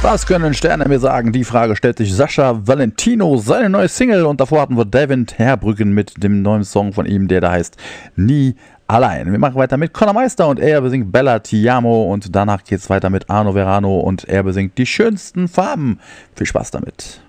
Was können Sterne mir sagen? Die Frage stellt sich Sascha Valentino, seine neue Single. Und davor hatten wir David Herbrücken mit dem neuen Song von ihm, der da heißt Nie allein. Wir machen weiter mit Conor Meister und er besingt Bella Ti Amo. Und danach geht es weiter mit Arno Verano und er besingt Die schönsten Farben. Viel Spaß damit.